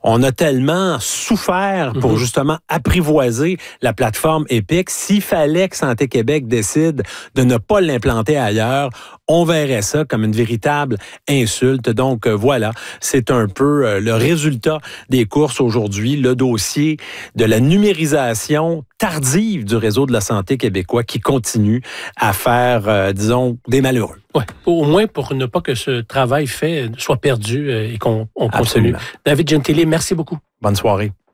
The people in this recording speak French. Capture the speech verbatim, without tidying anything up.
on a tellement souffert pour mm-hmm. justement apprivoiser la plateforme Epic. S'il fallait que Santé Québec décide de ne pas l'implanter ailleurs, on verrait ça comme une véritable insulte. Donc euh, voilà, c'est un peu euh, le résultat des courses aujourd'hui, le dossier de la numérisation tardive du réseau de la santé québécois qui continue à faire, euh, disons, des malheureux. Oui, au moins pour ne pas que ce travail fait soit perdu euh, et qu'on on continue. David Gentili, merci beaucoup. Bonne soirée.